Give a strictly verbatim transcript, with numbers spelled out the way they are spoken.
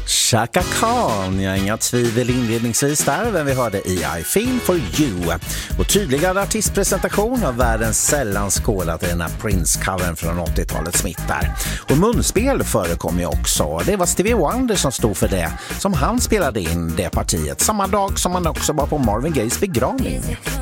Chaka Khan, jag har inga tvivel inledningsvis där, vem vi hörde i I Feel For You. Och tydligare artistpresentation av världens sällan skådat i den här Prince-covern från åttiotalet smittar. Och munspel förekom ju också. Det var Stevie Wonder som stod för det, som han spelade in det partiet samma dag som han också var på Marvin Gayes begravning.